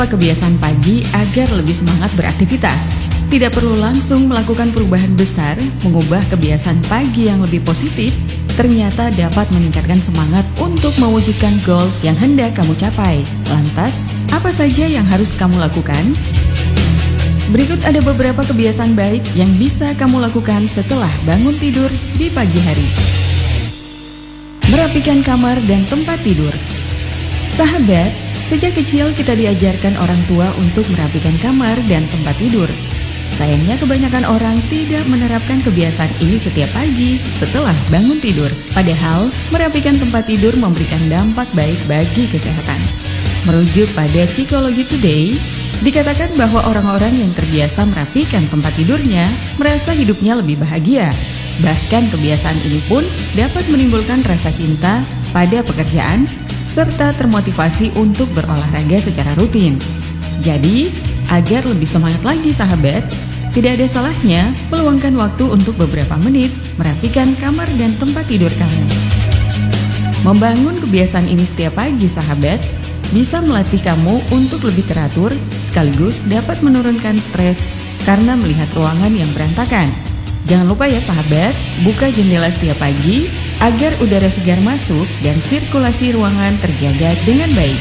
Kebiasaan pagi agar lebih semangat beraktivitas. Tidak perlu langsung melakukan perubahan besar, mengubah kebiasaan pagi yang lebih positif ternyata dapat meningkatkan semangat untuk mewujudkan goals yang hendak kamu capai. Lantas, apa saja yang harus kamu lakukan? Berikut ada beberapa kebiasaan baik yang bisa kamu lakukan setelah bangun tidur di pagi hari. Merapikan kamar dan tempat tidur. Sahabat, sejak kecil kita diajarkan orang tua untuk merapikan kamar dan tempat tidur. Sayangnya kebanyakan orang tidak menerapkan kebiasaan ini setiap pagi setelah bangun tidur. Padahal merapikan tempat tidur memberikan dampak baik bagi kesehatan. Merujuk pada Psikologi Today, dikatakan bahwa orang-orang yang terbiasa merapikan tempat tidurnya merasa hidupnya lebih bahagia. Bahkan kebiasaan ini pun dapat menimbulkan rasa cinta pada pekerjaan serta termotivasi untuk berolahraga secara rutin. Jadi, agar lebih semangat lagi sahabat, tidak ada salahnya meluangkan waktu untuk beberapa menit merapikan kamar dan tempat tidur kamu. Membangun kebiasaan ini setiap pagi sahabat, bisa melatih kamu untuk lebih teratur sekaligus dapat menurunkan stres karena melihat ruangan yang berantakan. Jangan lupa ya sahabat, buka jendela setiap pagi agar udara segar masuk dan sirkulasi ruangan terjaga dengan baik.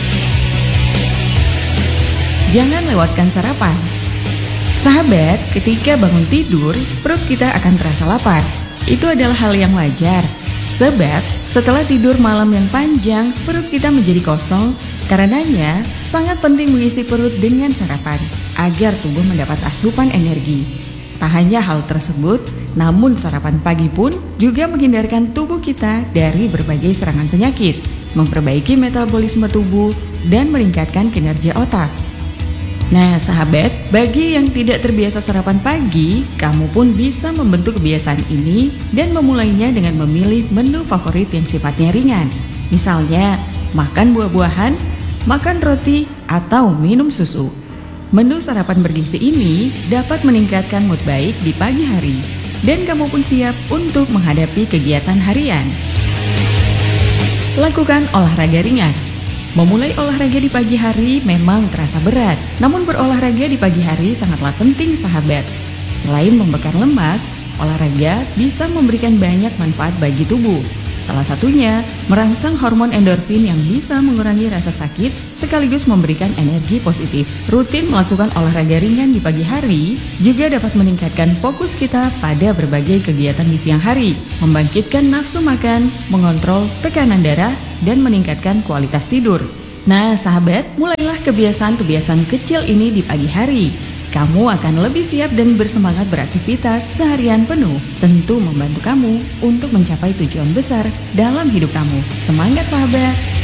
Jangan lewatkan sarapan. Sahabat, ketika bangun tidur, perut kita akan terasa lapar. Itu adalah hal yang wajar, sebab setelah tidur malam yang panjang, perut kita menjadi kosong. Karenanya, sangat penting mengisi perut dengan sarapan agar tubuh mendapat asupan energi. Tak hanya hal tersebut, namun sarapan pagi pun juga menghindarkan tubuh kita dari berbagai serangan penyakit, memperbaiki metabolisme tubuh, dan meningkatkan kinerja otak. Nah sahabat, bagi yang tidak terbiasa sarapan pagi, kamu pun bisa membentuk kebiasaan ini dan memulainya dengan memilih menu favorit yang sifatnya ringan. Misalnya, makan buah-buahan, makan roti, atau minum susu. Menu sarapan bergizi ini dapat meningkatkan mood baik di pagi hari dan kamu pun siap untuk menghadapi kegiatan harian. Lakukan olahraga ringan. Memulai olahraga di pagi hari memang terasa berat, namun berolahraga di pagi hari sangatlah penting sahabat. Selain membakar lemak, olahraga bisa memberikan banyak manfaat bagi tubuh. Salah satunya, merangsang hormon endorfin yang bisa mengurangi rasa sakit sekaligus memberikan energi positif. Rutin melakukan olahraga ringan di pagi hari juga dapat meningkatkan fokus kita pada berbagai kegiatan di siang hari, membangkitkan nafsu makan, mengontrol tekanan darah, dan meningkatkan kualitas tidur. Nah sahabat, mulailah kebiasaan-kebiasaan kecil ini di pagi hari. Kamu akan lebih siap dan bersemangat beraktivitas seharian penuh. Tentu membantu kamu untuk mencapai tujuan besar dalam hidup kamu. Semangat sahabat!